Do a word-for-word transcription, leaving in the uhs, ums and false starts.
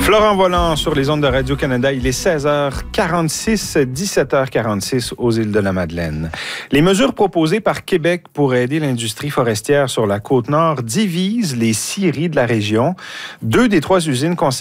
Florent Volant sur les ondes de Radio-Canada. Il est seize heures quarante-six, dix-sept heures quarante-six aux îles de la Madeleine. Les mesures proposées par Québec pour aider l'industrie forestière sur la Côte-Nord divisent les scieries de la région. Deux des trois usines concernées